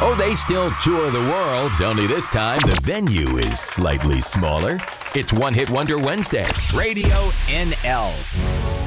Oh, they still tour the world, only this time the venue is slightly smaller. It's One Hit Wonder Wednesday. Radio NL.